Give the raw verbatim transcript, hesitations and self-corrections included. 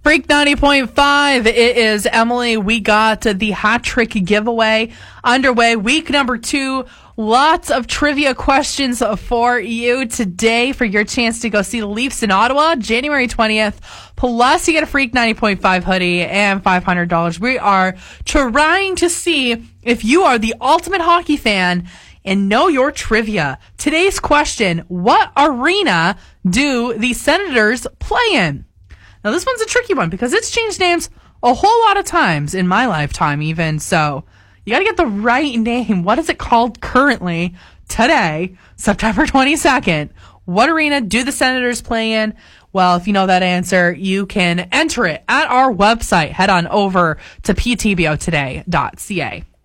Freak ninety point five, it is Emily. We got the hat trick giveaway underway. Week number two. Lots of trivia questions for you today for your chance to go see the Leafs in Ottawa, January twentieth. Plus, you get a Freak ninety point five hoodie and five hundred dollars. We are trying to see if you are the ultimate hockey fan and know your trivia. Today's question, what arena do the Senators play in? Now, this one's a tricky one because it's changed names a whole lot of times in my lifetime even. So you got to get the right name. What is it called currently today, September twenty-second? What arena do the Senators play in? Well, if you know that answer, you can enter it at our website. Head on over to p t b o today dot c a.